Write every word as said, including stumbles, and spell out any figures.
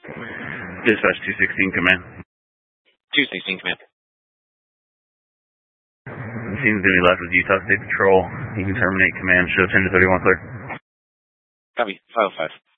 Dispatch two sixteen, command. two sixteen, command. Seems to be left with Utah State Patrol. You can terminate command. Show ten to thirty-one, clear. Copy. five oh five.